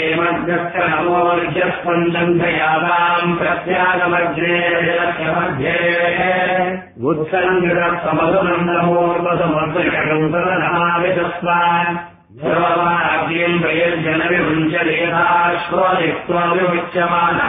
मध्यस्य नमोर्जस्पन्दन्धयावाम् प्रत्यागमग्ने मध्ये उत्सङ्गमधुमन्दमोर्मसमर्दयकन्तरनमाविशस्वान् सर्ववाद्यम् प्रयजनविभुञ्जलेधाश्वदित्वा विमुच्यमानः